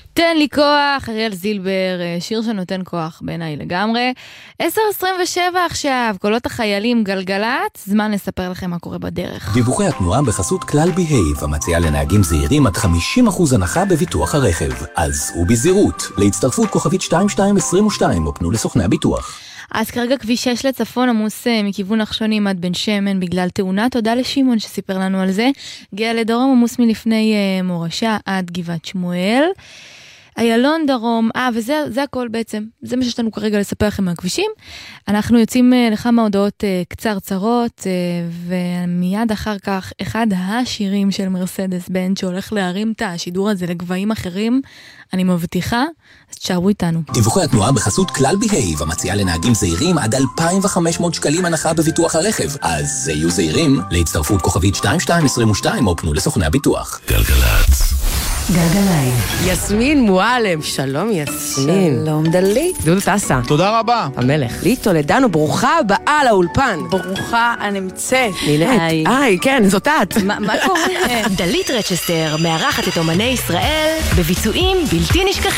תן לי כוח, אריאל זילבר, שיר שנותן כוח בעיניי לגמרי. 10:27 עכשיו, קולות החיילים גלגלת, זמן לספר לכם מה קורה בדרך. דיווחי התנועה בחסות כלל בהייב, המציעה לנהגים זהירים עד 50% הנחה בביטוח הרכב. אז ובזהירות, להצטרפות כוכבית 2222, או פנו לסוכני הביטוח. אז כרגע כביש 6 לצפון עמוס מכיוון נחשונים עד בן שמן בגלל תאונה. תודה לשמעון שסיפר לנו על זה. גאה לדרום עמוס מלפני מורשה עד גבעת שמואל. איילון דרום, וזה הכל בעצם, זה מה שיש לנו כרגע לספר לכם מהכבישים. אנחנו יוצאים לכמה הודעות קצרצרות, ומיד אחר כך אחד השירים של מרסדס בנד שהולך להרים את השידור הזה לגבהים אחרים, אני מבטיחה, אז תשארו איתנו. דיווחי התנועה בחסות כלל בהייב, המציעה לנהגים זהירים עד 2,500 שקלים הנחה בביטוח הרכב. אז יהיו זהירים, להצטרפות כוכבית 2222, או פנו לסוכני הביטוח. גלגלצ. גלגליים. יסמין מועלם, שלום יסמין. שלום דלית. דודו טסה. תודה רבה. המלך. לי טולדנו, ברוכה הבאה לאולפן. ברוכה הנמצאת. נינט. כן, זאת את. מה קורה? דלית רצ'סטר מארחת את אומני ישראל בביצועים בלתי נשכחים.